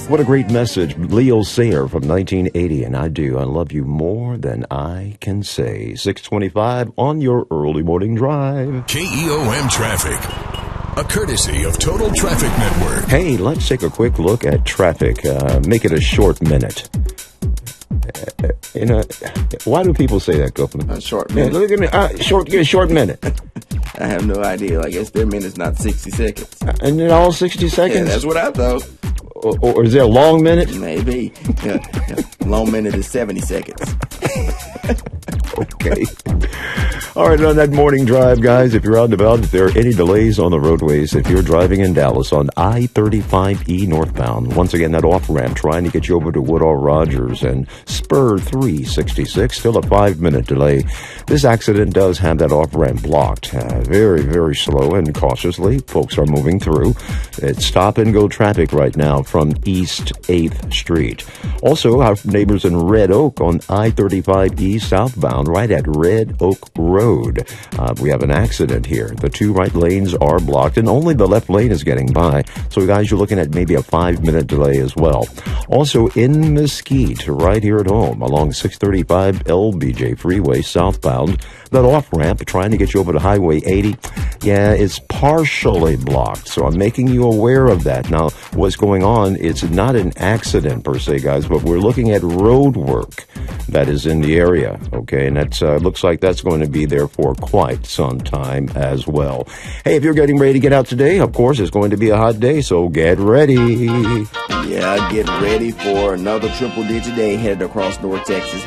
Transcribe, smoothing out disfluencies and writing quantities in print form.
What a great message. Leo Sayer from 1980, and I do. I love you more than I can say. 6:25 on your early morning drive. KEOM Traffic, a courtesy of Total Traffic Network. Hey, let's take a quick look at traffic. Make it a short minute. Why do people say that, Copeland? A short minute. Look at me. Give a short minute. I have no idea. I guess their minute's not 60 seconds. And then all 60 seconds? Yeah, that's what I thought. Or is there a long minute? Maybe. Yeah. Long minute is 70 seconds. Okay. All right, on that morning drive, guys, if you're out and about, if there are any delays on the roadways, if you're driving in Dallas on I-35E northbound, once again, that off-ramp trying to get you over to Woodall Rogers and Spur 366, still a 5-minute delay. This accident does have that off-ramp blocked. Very, very slow and cautiously, folks are moving through. It's stop-and-go traffic right now from East 8th Street. Also, our neighbors in Red Oak on I-35E southbound, right at Red Oak Road. We have an accident here. The two right lanes are blocked, and only the left lane is getting by. So, guys, you're looking at maybe a 5-minute delay as well. Also, in Mesquite, right here at home, along 635 LBJ Freeway southbound, that off-ramp trying to get you over to Highway 80, yeah, it's partially blocked. So I'm making you aware of that. Now, what's going on, it's not an accident per se, guys, but we're looking at road work that is in the area, okay? And that looks like that's going to be there for quite some time as well. Hey, if you're getting ready to get out today, of course, it's going to be a hot day, so get ready. Yeah, get ready for another triple-digit day headed across North Texas.